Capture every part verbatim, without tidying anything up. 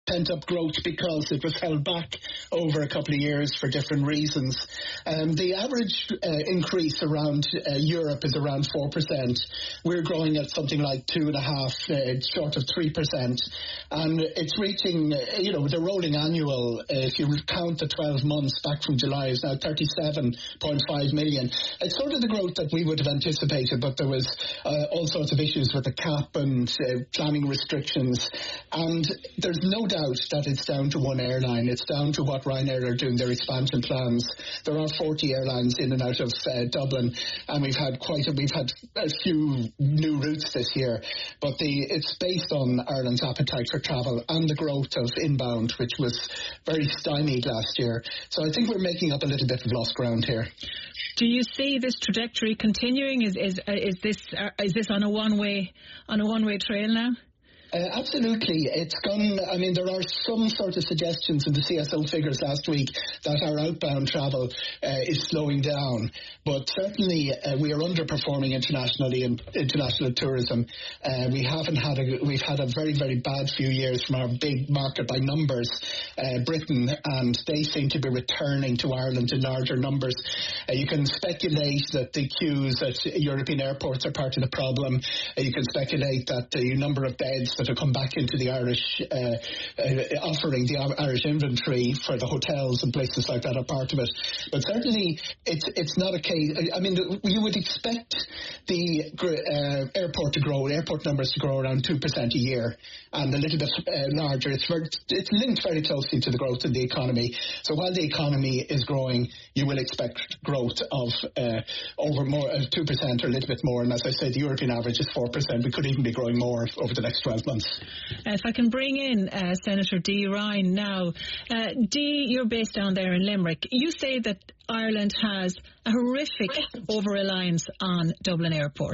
pent-up growth because it was held back over a couple of years for different reasons. Um, the average uh, increase around uh, Europe is around four percent. We're growing at something like two and a half, uh, short of three percent. And it's reaching, uh, you know, the rolling annual, uh, if you count the twelve months back from July, is now thirty-seven point five million. It's sort of the growth that we would have anticipated, but there was uh, all sorts of issues with the cap and uh, planning restrictions. And there's no doubt that it's down to one airline. It's down to what Ryanair are doing, their expansion plans. There are forty airlines in and out of uh, Dublin, and we've had quite a, we've had a few new routes this year. But the it's based on Ireland's appetite for travel and the growth of inbound, which was very stymied last year. So I think we're making up a little bit of lost ground here. Do you see this trajectory continuing? Is is uh, is this uh, is this on a one way on a one way trail now? Uh, absolutely. It's gone, I mean, there are some sort of suggestions in the C S O figures last week that our outbound travel uh, is slowing down. But certainly uh, we are underperforming internationally in international tourism. Uh, we haven't had a, we've had a very, very bad few years from our big market by numbers, uh, Britain, and they seem to be returning to Ireland in larger numbers. Uh, you can speculate that the queues at European airports are part of the problem. Uh, you can speculate that the number of beds that have come back into the Irish uh, uh, offering, the Irish inventory for the hotels and places like that are part of it. But certainly it's it's not a case, I mean, you would expect the uh, airport to grow, airport numbers to grow around two percent a year, and a little bit uh, larger. It's, very, it's linked very closely to the growth in the economy. So while the economy is growing, you will expect growth of uh, over more uh, two percent or a little bit more. And as I said, the European average is four percent. We could even be growing more over the next twelve months. Uh, if I can bring in uh, Senator Dee Ryan now. Uh, Dee, you're based down there in Limerick. You say that Ireland has a horrific over-reliance on Dublin Airport.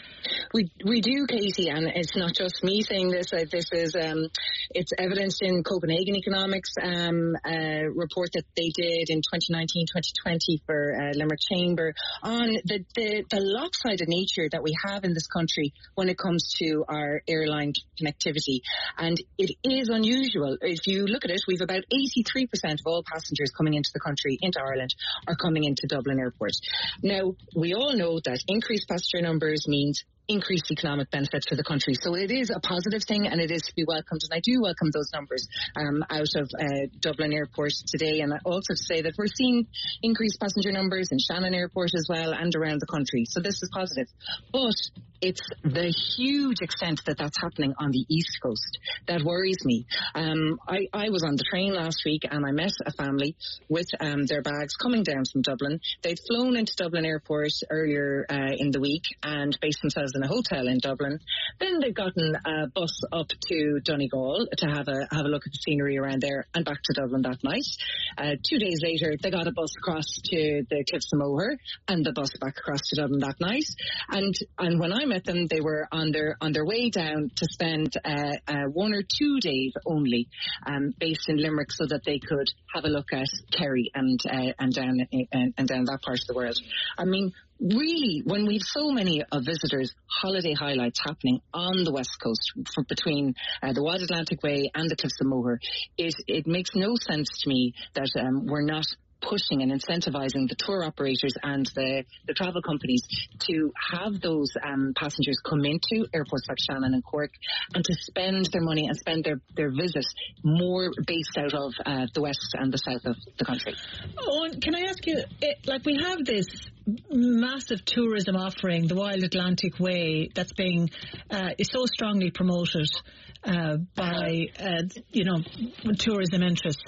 We we do, Katie, and it's not just me saying this. Uh, this is um, it's evidenced in Copenhagen Economics um, uh, report that they did in twenty nineteen twenty twenty for uh, Limerick Chamber on the, the the lopsided nature that we have in this country when it comes to our airline connectivity, and it is unusual. If you look at it, we've about eighty-three percent of all passengers coming into the country, into Ireland, are coming into Dublin Airport. Now, we all know that increased passenger numbers means increased economic benefits for the country. So it is a positive thing, and it is to be welcomed. And I do welcome those numbers um, out of uh, Dublin Airport today. And also to say that we're seeing increased passenger numbers in Shannon Airport as well and around the country. So this is positive. But it's the huge extent that that's happening on the East Coast that worries me. Um, I, I was on the train last week and I met a family with um, their bags coming down from Dublin. They'd flown into Dublin Airport earlier uh, in the week and based themselves in a hotel in Dublin. Then they've gotten a bus up to Donegal to have a have a look at the scenery around there and back to Dublin that night. Uh, two days later, they got a bus across to the Cliffs of Moher and the bus back across to Dublin that night. And and when I met them, they were on their on their way down to spend uh, uh, one or two days only um, based in Limerick, so that they could have a look at Kerry and uh, and down and, and down that part of the world. I mean, really, when we've so many of visitors' holiday highlights happening on the West Coast for, between uh, the Wide Atlantic Way and the Cliffs of Moher, it, it makes no sense to me that um, we're not pushing and incentivizing the tour operators and the, the travel companies to have those um, passengers come into airports like Shannon and Cork and to spend their money and spend their, their visit more based out of uh, the west and the south of the country. Oh, can I ask you, it, like we have this massive tourism offering, the Wild Atlantic Way, that's being uh, is so strongly promoted uh, by, uh, you know, tourism interests.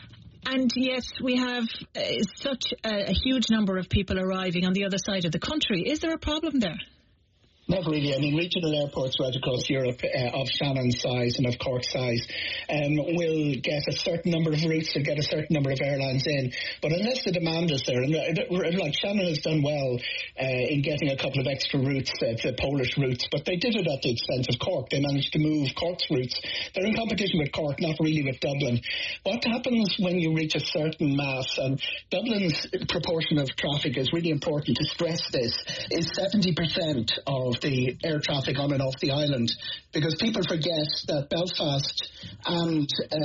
And yet we have uh, such a, a huge number of people arriving on the other side of the country. Is there a problem there? Not really. I mean, regional airports right across Europe uh, of Shannon's size and of Cork's size um, will get a certain number of routes, will get a certain number of airlines in. But unless the demand is there, and uh, like Shannon has done well uh, in getting a couple of extra routes, uh, the Polish routes, but they did it at the expense of Cork. They managed to move Cork's routes. They're in competition with Cork, not really with Dublin. What happens when you reach a certain mass, and Dublin's proportion of traffic is really important to stress this, is seventy percent of the air traffic on and off the island, because people forget that Belfast and uh,